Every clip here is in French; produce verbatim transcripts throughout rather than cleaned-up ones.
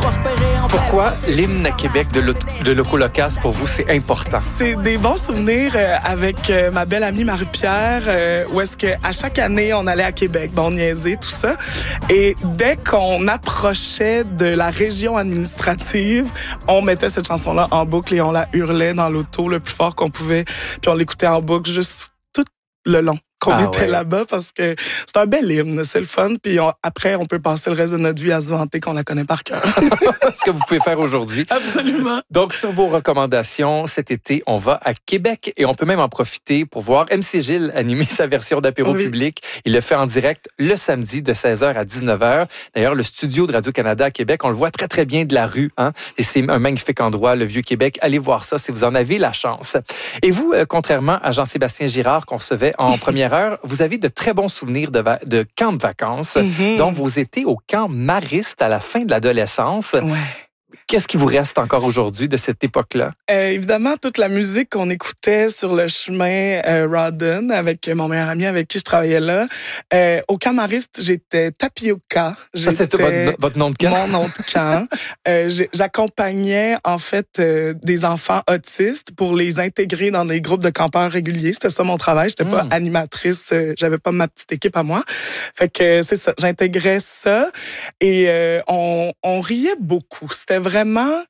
Pourquoi l'hymne à Québec de, l'O- de Loco-Locas, pour vous, c'est important? C'est des bons souvenirs euh, avec euh, ma belle amie Marie-Pierre, euh, où est-ce qu'à chaque année, on allait à Québec, bon, on niaisait, tout ça. Et dès qu'on approchait de la région administrative, on mettait cette chanson-là en boucle et on la hurlait dans l'auto le plus fort qu'on pouvait. Puis on l'écoutait en boucle juste tout le long qu'on Ah était ouais. là-bas parce que c'est un bel hymne, c'est le fun. Puis on- après, on peut passer le reste de notre vie à se vanter qu'on la connaît par cœur. Ce que vous pouvez faire aujourd'hui. Absolument. Donc, sur vos recommandations, cet été, on va à Québec et on peut même en profiter pour voir M C Gilles animer sa version d'apéro Oui. public. Il le fait en direct le samedi de seize heures à dix-neuf heures. D'ailleurs, le studio de Radio-Canada à Québec, on le voit très, très bien de la rue. Hein? Et c'est un magnifique endroit, le Vieux-Québec. Allez voir ça si vous en avez la chance. Et vous, euh, contrairement à Jean-Sébastien Girard qu'on recevait en première heure, vous avez de très bons souvenirs de, va- de camps de vacances, Mhm. dont vous étiez au camp Mariste à la fin de l'adolescence. Ouais. Qu'est-ce qui vous reste encore aujourd'hui de cette époque-là? Euh, évidemment, toute la musique qu'on écoutait sur le chemin euh, Rawdon avec mon meilleur ami avec qui je travaillais là. Euh, au camp Mariste, j'étais tapioca. Ça, c'est J'étais votre, votre nom de camp? mon nom de camp. euh, j'ai- J'accompagnais en fait euh, des enfants autistes pour les intégrer dans des groupes de campeurs réguliers. C'était ça mon travail. J'étais pas Mm. animatrice. euh, J'avais pas ma petite équipe à moi. Fait que euh, c'est ça. J'intégrais ça et euh, on, on riait beaucoup. C'était vraiment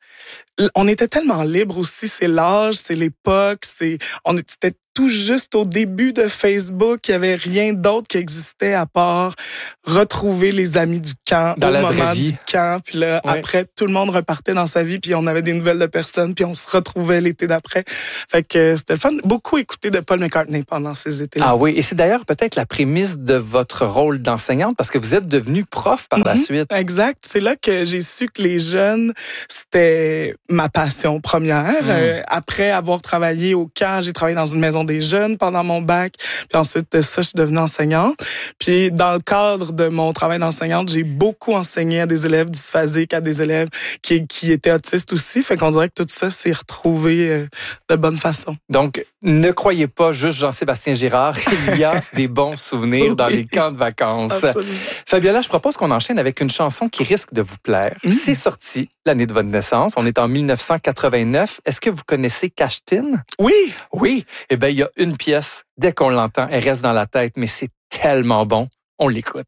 on était tellement libre aussi, c'est l'âge, c'est l'époque, c'est on était tout juste au début de Facebook, il y avait rien d'autre qui existait à part retrouver les amis du camp Dans au la vraie moment vie. du camp, puis là Ouais. après tout le monde repartait dans sa vie, puis on avait des nouvelles de personnes, puis on se retrouvait l'été d'après. Fait que c'était le fun, beaucoup écouté de Paul McCartney pendant ces étés-là. Ah oui, et c'est d'ailleurs peut-être la prémisse de votre rôle d'enseignante parce que vous êtes devenue prof par la Mhm. suite. Exact. C'est là que j'ai su que les jeunes, c'était ma passion première. Mm. Euh, après avoir travaillé au camp, j'ai travaillé dans une maison des jeunes pendant mon bac. Puis ensuite de ça, je suis devenue enseignante. Puis dans le cadre de mon travail d'enseignante, j'ai beaucoup enseigné à des élèves dysphasiques, à des élèves qui, qui étaient autistes aussi. Fait qu'on dirait que tout ça s'est retrouvé euh, de bonne façon. Donc, ne croyez pas juste Jean-Sébastien Girard, il y a des bons souvenirs dans Oui. les camps de vacances. Absolument. Fabiola, je propose qu'on enchaîne avec une chanson qui risque de vous plaire. Mm. C'est sorti l'année de votre naissance. On est en mille neuf cent quatre-vingt-neuf. Est-ce que vous connaissez Cachetin? Oui, Oui. Eh bien, il y a une pièce. Dès qu'on l'entend, elle reste dans la tête, mais c'est tellement bon. On l'écoute.